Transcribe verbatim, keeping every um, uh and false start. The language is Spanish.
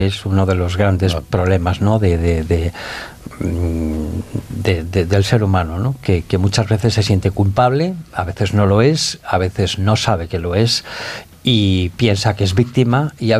Es uno de los grandes ah. problemas, ¿no? de, de, de, de, de del ser humano, ¿no? Que, que muchas veces se siente culpable, a veces no lo es, a veces no sabe que lo es y piensa que es víctima y a